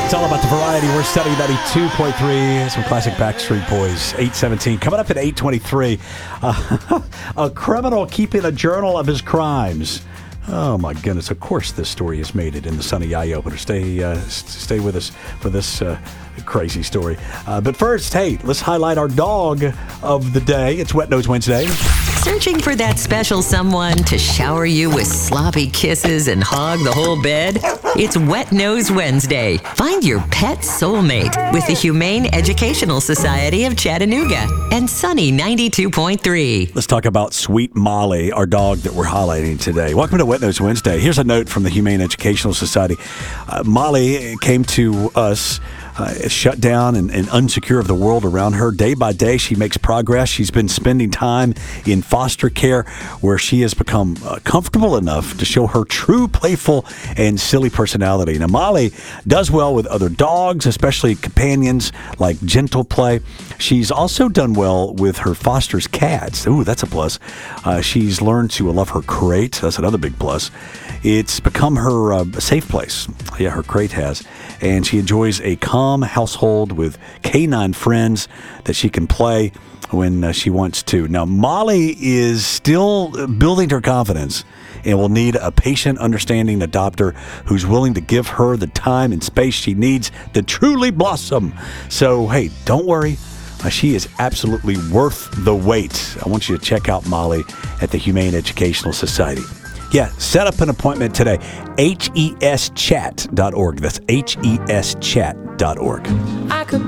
It's all about the variety. We're studying 92.3. Some classic Backstreet Boys. 8:17. Coming up at 8:23. A criminal keeping a journal of his crimes. Oh, my goodness. Of course this story has made it in the Sunny Eye Opener. Stay with us for this crazy story. But first, hey, let's highlight our dog of the day. It's Wet Nose Wednesday. Searching for that special someone to shower you with sloppy kisses and hog the whole bed? It's Wet Nose Wednesday. Find your pet soulmate with the Humane Educational Society of Chattanooga and Sunny 92.3. Let's talk about Sweet Molly, our dog that we're highlighting today. Welcome to Wet Nose Wednesday. Here's a note from the Humane Educational Society. Molly came to us shut down and unsecure of the world around her. Day by day, she makes progress. She's been spending time in foster care where she has become comfortable enough to show her true playful and silly personality. Now, Molly does well with other dogs, especially companions like gentle play. She's also done well with her foster's cats. Ooh, that's a plus. She's learned to love her crate. That's another big plus. It's become her safe place. Yeah, her crate has. And she enjoys a calm household with canine friends that she can play when she wants to. Now, Molly is still building her confidence and will need a patient, understanding adopter who's willing to give her the time and space she needs to truly blossom. So, hey, don't worry. She is absolutely worth the wait. I want you to check out Molly at the Humane Educational Society. Yeah, set up an appointment today. HESchat.org. That's HESchat.org.